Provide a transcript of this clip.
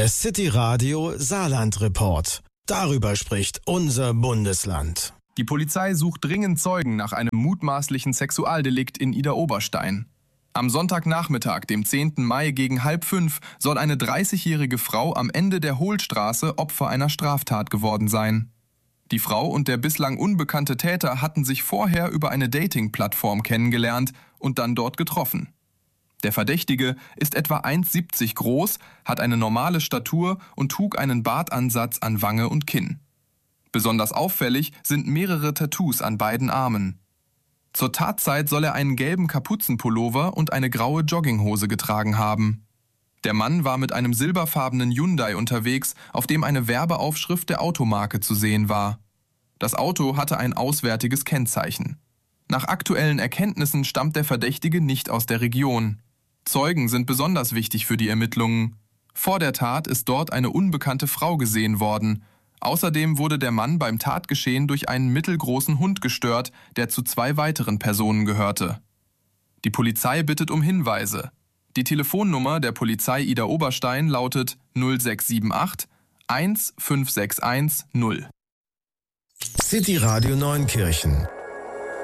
Der City Radio Saarland Report. Darüber spricht unser Bundesland. Die Polizei sucht dringend Zeugen nach einem mutmaßlichen Sexualdelikt in Idar-Oberstein. Am Sonntagnachmittag, dem 10. Mai gegen 4:30, soll eine 30-jährige Frau am Ende der Hohlstraße Opfer einer Straftat geworden sein. Die Frau und der bislang unbekannte Täter hatten sich vorher über eine Dating-Plattform kennengelernt und dann dort getroffen. Der Verdächtige ist etwa 1,70 groß, hat eine normale Statur und trug einen Bartansatz an Wange und Kinn. Besonders auffällig sind mehrere Tattoos an beiden Armen. Zur Tatzeit soll er einen gelben Kapuzenpullover und eine graue Jogginghose getragen haben. Der Mann war mit einem silberfarbenen Hyundai unterwegs, auf dem eine Werbeaufschrift der Automarke zu sehen war. Das Auto hatte ein auswärtiges Kennzeichen. Nach aktuellen Erkenntnissen stammt der Verdächtige nicht aus der Region. Zeugen sind besonders wichtig für die Ermittlungen. Vor der Tat ist dort eine unbekannte Frau gesehen worden. Außerdem wurde der Mann beim Tatgeschehen durch einen mittelgroßen Hund gestört, der zu 2 weiteren Personen gehörte. Die Polizei bittet um Hinweise. Die Telefonnummer der Polizei Idar-Oberstein lautet 0678 1561 0. City Radio Neunkirchen